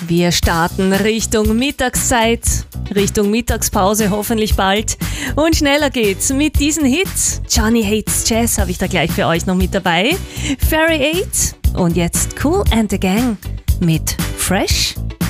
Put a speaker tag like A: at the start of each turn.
A: Wir starten Richtung Mittagszeit, Richtung Mittagspause hoffentlich bald. Und schneller geht's mit diesen Hits. Johnny Hates Jazz habe ich da gleich für euch noch mit dabei. Fairy 8 und jetzt Kool and the Gang mit Fresh.